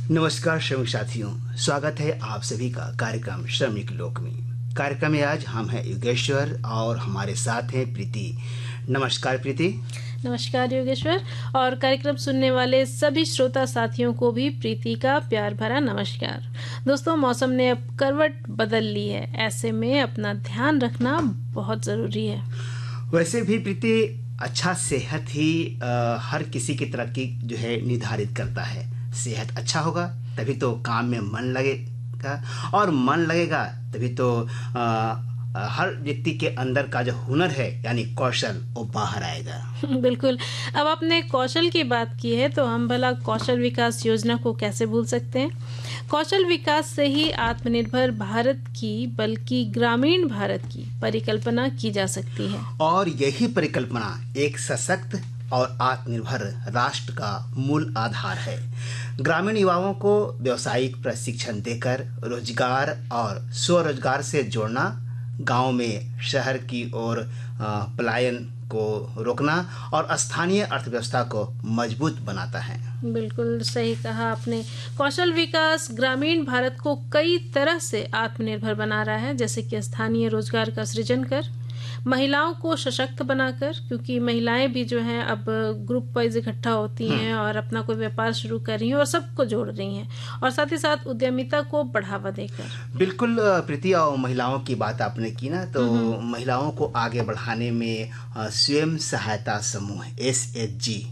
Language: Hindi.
नमस्कार श्रमिक साथियों, स्वागत है आप सभी का कार्यक्रम श्रमिक लोक में। कार्यक्रम में आज हम हैं योगेश्वर और हमारे साथ हैं प्रीति। नमस्कार प्रीति। नमस्कार योगेश्वर और कार्यक्रम सुनने वाले सभी श्रोता साथियों को भी प्रीति का प्यार भरा नमस्कार। दोस्तों, मौसम ने अब करवट बदल ली है, ऐसे में अपना ध्यान रखना बहुत ज़रूरी है। वैसे भी प्रीति, अच्छा सेहत ही हर किसी की तरक्की जो है निर्धारित करता है। सेहत अच्छा होगा तभी तो काम में मन लगेगा, और मन लगेगा तभी तो हर व्यक्ति के अंदर का जो हुनर है यानी कौशल वो बाहर आएगा। बिल्कुल। अब आपने कौशल की बात की है तो हम भला कौशल विकास योजना को कैसे भूल सकते हैं। कौशल विकास से ही आत्मनिर्भर भारत की बल्कि ग्रामीण भारत की परिकल्पना की जा सकती है, और यही परिकल्पना एक सशक्त और आत्मनिर्भर राष्ट्र का मूल आधार है। ग्रामीण युवाओं को व्यावसायिक प्रशिक्षण देकर रोजगार और स्वरोजगार से जोड़ना, गांव में शहर की ओर पलायन को रोकना और स्थानीय अर्थव्यवस्था को मजबूत बनाता है। बिल्कुल सही कहा आपने। कौशल विकास ग्रामीण भारत को कई तरह से आत्मनिर्भर बना रहा है, जैसे कि स्थानीय रोजगार का सृजन कर, महिलाओं को सशक्त बनाकर, क्योंकि महिलाएं भी जो हैं अब ग्रुप वाइज इकट्ठा होती हैं और अपना कोई व्यापार शुरू कर रही हैं और सबको जोड़ रही हैं, और साथ ही साथ उद्यमिता को बढ़ावा देकर। बिल्कुल प्रीति, और महिलाओं की बात आपने की ना, तो महिलाओं को आगे बढ़ाने में स्वयं सहायता समूह SHG